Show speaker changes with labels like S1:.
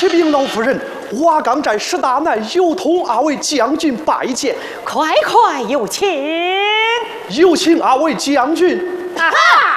S1: 启禀老夫人，瓦岗寨史大奶有同阿位将军拜见，
S2: 快快有请。
S1: 有请阿位将军。
S2: 啊哈！